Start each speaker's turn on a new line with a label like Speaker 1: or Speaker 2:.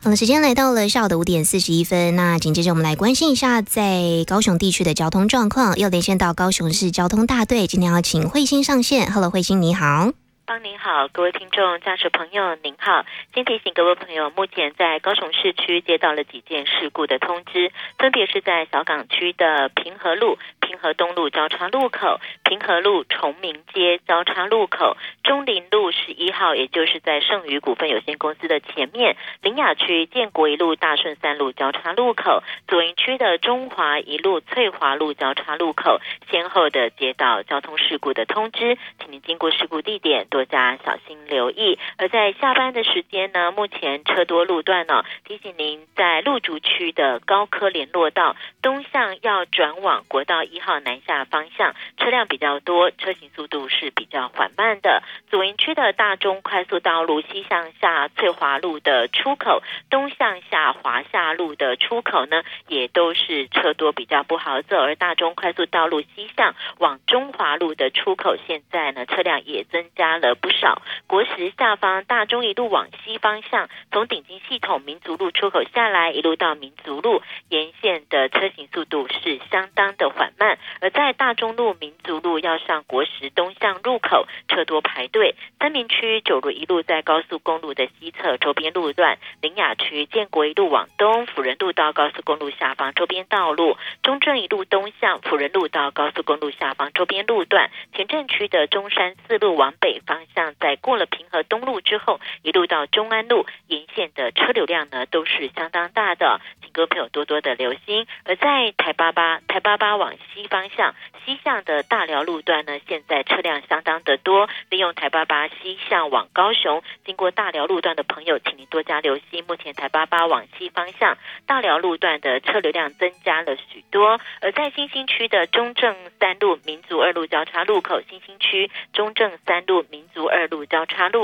Speaker 1: 好了，时间来到了下午的5:41，那紧接着我们来关心一下在高雄地区的交通状况，要连线到高雄市交通大队，今天要请慧欣上线。Hello， 慧欣你好。
Speaker 2: 您好，各位听众驾驶朋友您好，先提醒各位朋友，目前在高雄市区接到了几件事故的通知，分别是在小港区的平和路、平和东路交叉路口、平和路崇明街交叉路口、中林路11号，也就是在盛宇股份有限公司的前面，苓雅区建国一路大顺三路交叉路口，左营区的中华一路翠华路交叉路口，先后的接到交通事故的通知，请您经过事故地点多加小心留意。而在下班的时间呢，目前车多路段提醒您在路竹区的高科联络道东向要转往国道1号南下方向，车辆比较多，车行速度是比较缓慢的。左营区的大中快速道路西向下翠华路的出口，东向下华夏路的出口呢，也都是车多比较不好走。而大中快速道路西向往中华路的出口，现在呢车辆也增加了不少。国十下方大中一路往西方向，从鼎金系统民族路出口下来，一路到民族路沿线的车行速度是相当的缓慢。而在大中路民族路要上国十东向入口，车多排队。三民区九如一路在高速公路的西侧周边路段，苓雅区建国一路往东，辅仁路到高速公路下方周边道路，中正一路东向辅仁路到高速公路下方周边路段，前镇区的中山四路往北方向，在过了平和东路之后，一路到中安路沿线的车流量呢都是相当大的，请各位朋友多多的留心。而在台八八往西方向，西向的大寮路段呢，现在车辆相当的多，利用台八八西向往高雄，经过大寮路段的朋友，请您多加留心。目前台八八往西方向大寮路段的车流量增加了许多。而在新兴区的中正三路民族二路交叉路口，新兴区中正三路民族二路交叉路